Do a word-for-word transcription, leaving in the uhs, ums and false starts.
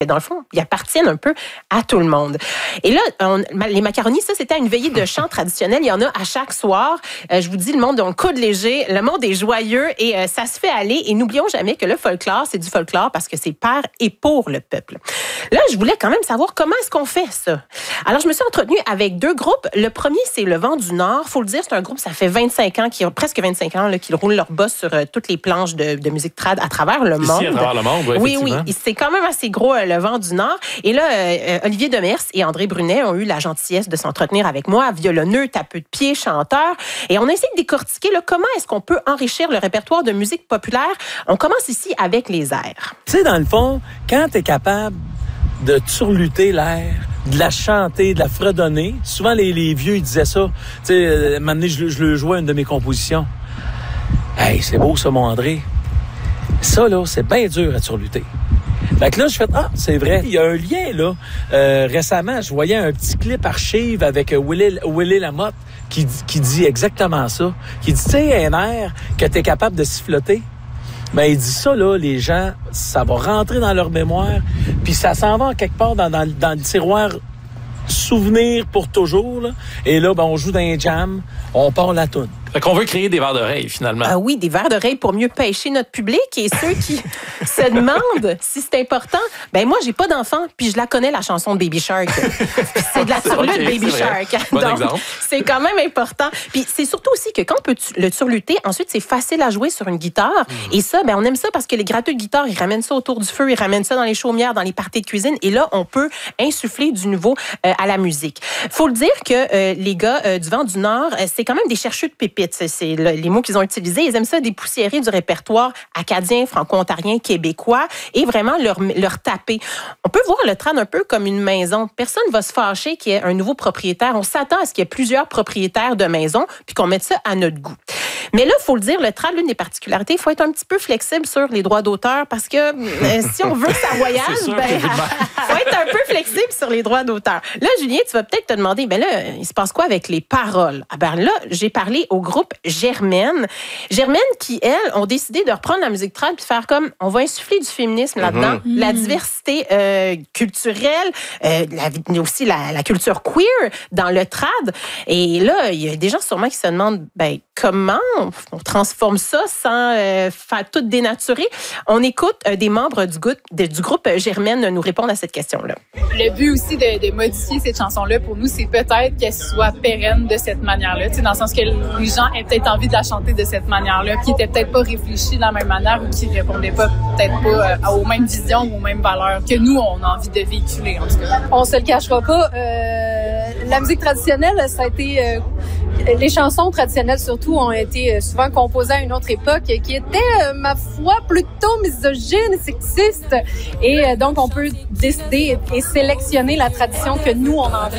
Dans le fond, ils appartiennent un peu à tout le monde. Et là, on, les macaronis, ça, c'était une veillée de chant traditionnelle. Il y en a à chaque soir. Euh, je vous dis, le monde a un coude léger, le monde est joyeux et euh, ça se fait aller. Et n'oublions jamais que le folklore, c'est du folklore parce que c'est par et pour le peuple. Là, je voulais quand même savoir comment est-ce qu'on fait ça. Alors, je me suis entretenue avec deux groupes. Le premier, c'est Le Vent du Nord. Faut le dire, c'est un groupe, ça fait vingt-cinq ans, qui presque vingt-cinq ans, là, qu'ils roulent leur boss sur euh, toutes les planches de, de musique trad à travers le monde. Ici, à travers le monde, oui, oui, oui. C'est quand même assez gros, euh, Le Vent du Nord. Et là, euh, Olivier Demers et André Brunet ont eu la gentillesse de s'entretenir avec moi, violonneux, tapeux de pied, chanteur. Et on a essayé de décortiquer là, comment est-ce qu'on peut enrichir le répertoire de musique populaire. On commence ici avec les airs. Tu sais, dans le fond, quand tu es capable de turluter l'air, de la chanter, de la fredonner, souvent les, les vieux ils disaient ça. Tu sais, euh, un moment donné, je, je le jouais à une de mes compositions. Hey, c'est beau ça, mon André. Ça, là, c'est bien dur à turluter. Fait que là, je fais, ah, c'est vrai. Il y a un lien, là. Euh, récemment, je voyais un petit clip archive avec Willy, Willy Lamotte qui, qui dit exactement ça. Qui dit, tu sais, un air que t'es capable de siffloter. Ben, il dit ça, là, les gens, ça va rentrer dans leur mémoire, puis ça s'en va quelque part dans, dans, dans le tiroir souvenir pour toujours, là. Et là, ben, on joue dans un jam, on part la toune. Fait qu'on veut créer des verres d'oreille, finalement. Ah oui, des verres d'oreille pour mieux pêcher notre public. Et ceux qui se demandent si c'est important, ben moi, j'ai pas d'enfant, puis je la connais, la chanson de Baby Shark. C'est de la turlute, okay, Baby Shark. Bon Donc, exemple. C'est quand même important. Puis c'est surtout aussi que quand on peut le turluter, ensuite, c'est facile à jouer sur une guitare. Mm. Et ça, ben on aime ça parce que les gratteux de guitare, ils ramènent ça autour du feu, ils ramènent ça dans les chaumières, dans les parties de cuisine. Et là, on peut insuffler du nouveau euh, à la musique. Faut le dire que euh, les gars euh, du Vent du Nord, euh, c'est quand même des chercheurs de pépites. C'est, c'est le, les mots qu'ils ont utilisés. Ils aiment ça dépoussiérer du répertoire acadien, franco-ontarien, québécois et vraiment leur, leur taper. On peut voir le trad un peu comme une maison. Personne ne va se fâcher qu'il y ait un nouveau propriétaire. On s'attend à ce qu'il y ait plusieurs propriétaires de maisons puis qu'on mette ça à notre goût. Mais là, il faut le dire, le trad, l'une des particularités, il faut être un petit peu flexible sur les droits d'auteur parce que euh, si on veut que ça voyage, il ben, faut être un peu flexible sur les droits d'auteur. Là, Julien, tu vas peut-être te demander, ben là, il se passe quoi avec les paroles? Ah ben là, j'ai parlé au groupe Germaine. Germaine qui, elles, ont décidé de reprendre la musique trad puis faire comme, on va insuffler du féminisme là-dedans, mm-hmm. la diversité euh, culturelle, euh, la, aussi la, la culture queer dans le trad. Et là, il y a des gens sûrement qui se demandent, ben comment on transforme ça sans euh, faire tout dénaturer? On écoute euh, des membres du, goût, de, du groupe Germaine nous répondre à cette question-là. Le but aussi de, de modifier cette chanson-là, pour nous, c'est peut-être qu'elle soit pérenne de cette manière-là. Tu sais, dans le sens que les gens aient peut-être envie de la chanter de cette manière-là, qui n'étaient peut-être pas réfléchis de la même manière ou qui ne répondaient pas peut-être pas euh, aux mêmes visions ou aux mêmes valeurs que nous, on a envie de véhiculer, en tout cas. On se le cachera pas. Euh, la musique traditionnelle, ça a été... Euh, les chansons traditionnelles, surtout, ont été souvent composées à une autre époque qui était, euh, ma foi, plutôt misogyne, sexiste. Et euh, donc, on peut décider et sélectionner la tradition que nous, on a envie